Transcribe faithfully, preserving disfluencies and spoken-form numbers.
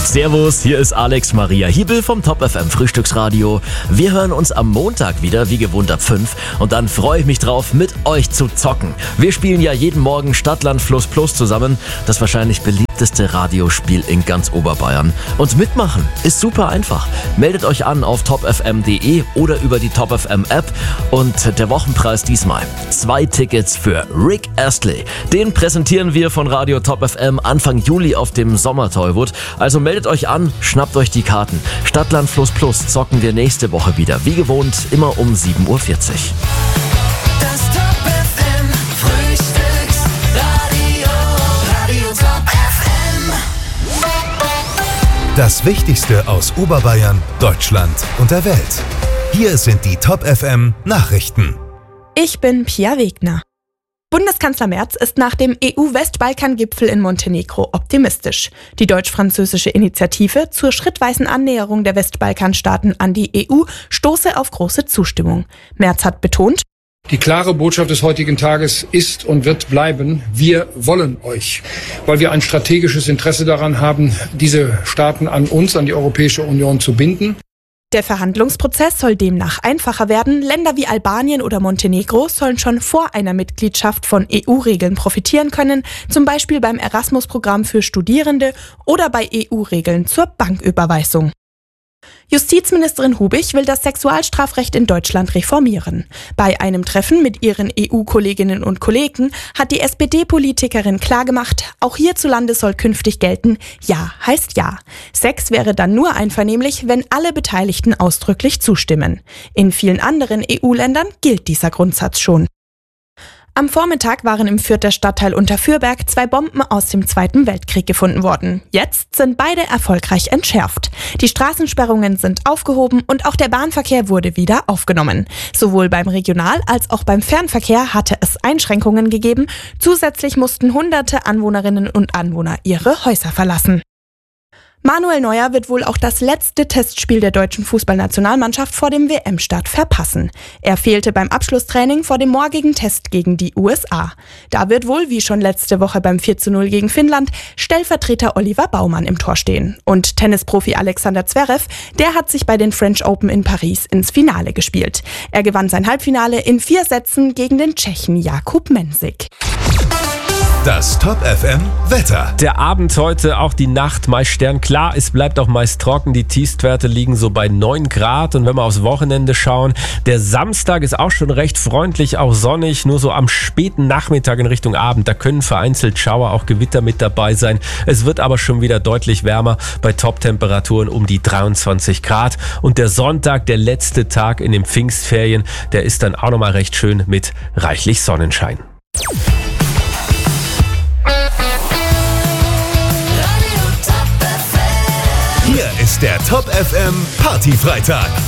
Servus, hier ist Alex Maria Hiebel vom Top F M Frühstücksradio. Wir hören uns am Montag wieder, wie gewohnt ab fünf. Und dann freue ich mich drauf, mit euch zu zocken. Wir spielen ja jeden Morgen Stadtland Fluss Plus zusammen. Das wahrscheinlich beliebteste Radiospiel in ganz Oberbayern. Und mitmachen ist super einfach. Meldet euch an auf top f m punkt d e oder über die Top F M App. Und der Wochenpreis diesmal: zwei Tickets für Rick Astley. Den präsentieren wir von Radio Top F M Anfang Juli auf dem Sommertollwood. Also meldet euch an, schnappt euch die Karten. Stadtland Fluss Plus zocken wir nächste Woche wieder. Wie gewohnt, immer um sieben Uhr vierzig. Das Top F M Frühstücksradio, Radio Top F M. Das Wichtigste aus Oberbayern, Deutschland und der Welt. Hier sind die Top F M Nachrichten. Ich bin Pia Wegner. Bundeskanzler Merz ist nach dem E U-Westbalkan-Gipfel in Montenegro optimistisch. Die deutsch-französische Initiative zur schrittweisen Annäherung der Westbalkanstaaten an die E U stoße auf große Zustimmung. Merz hat betont: Die klare Botschaft des heutigen Tages ist und wird bleiben: Wir wollen euch, weil wir ein strategisches Interesse daran haben, diese Staaten an uns, an die Europäische Union zu binden. Der Verhandlungsprozess soll demnach einfacher werden. Länder wie Albanien oder Montenegro sollen schon vor einer Mitgliedschaft von E U-Regeln profitieren können, zum Beispiel beim Erasmus-Programm für Studierende oder bei E U-Regeln zur Banküberweisung. Justizministerin Hubich will das Sexualstrafrecht in Deutschland reformieren. Bei einem Treffen mit ihren E U-Kolleginnen und Kollegen hat die S P D-Politikerin klargemacht, auch hierzulande soll künftig gelten: Ja heißt Ja. Sex wäre dann nur einvernehmlich, wenn alle Beteiligten ausdrücklich zustimmen. In vielen anderen E U-Ländern gilt dieser Grundsatz schon. Am Vormittag waren im Fürther Stadtteil Unterfürberg zwei Bomben aus dem Zweiten Weltkrieg gefunden worden. Jetzt sind beide erfolgreich entschärft. Die Straßensperrungen sind aufgehoben und auch der Bahnverkehr wurde wieder aufgenommen. Sowohl beim Regional- als auch beim Fernverkehr hatte es Einschränkungen gegeben. Zusätzlich mussten hunderte Anwohnerinnen und Anwohner ihre Häuser verlassen. Manuel Neuer wird wohl auch das letzte Testspiel der deutschen Fußballnationalmannschaft vor dem W M-Start verpassen. Er fehlte beim Abschlusstraining vor dem morgigen Test gegen die U S A. Da wird wohl, wie schon letzte Woche beim vier zu null gegen Finnland, Stellvertreter Oliver Baumann im Tor stehen. Und Tennisprofi Alexander Zverev, der hat sich bei den French Open in Paris ins Finale gespielt. Er gewann sein Halbfinale in vier Sätzen gegen den Tschechen Jakub Mensik. Das Top F M Wetter. Der Abend heute, auch die Nacht meist sternklar. Es bleibt auch meist trocken. Die Tiefstwerte liegen so bei neun Grad. Und wenn wir aufs Wochenende schauen, der Samstag ist auch schon recht freundlich, auch sonnig. Nur so am späten Nachmittag in Richtung Abend, da können vereinzelt Schauer, auch Gewitter mit dabei sein. Es wird aber schon wieder deutlich wärmer bei Top-Temperaturen um die dreiundzwanzig Grad. Und der Sonntag, der letzte Tag in den Pfingstferien, der ist dann auch nochmal recht schön mit reichlich Sonnenschein. Hier ist der Top F M Partyfreitag.